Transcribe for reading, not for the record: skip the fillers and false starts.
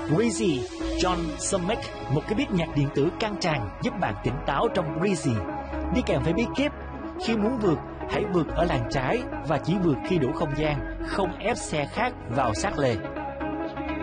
Breezy, John Summit, một cái beat nhạc điện tử căng tràn giúp bạn tỉnh táo trong Breezy. Đi kèm với beat keep. Khi muốn vượt, hãy vượt ở làn trái và chỉ vượt khi đủ không gian, không ép xe khác vào sát lề.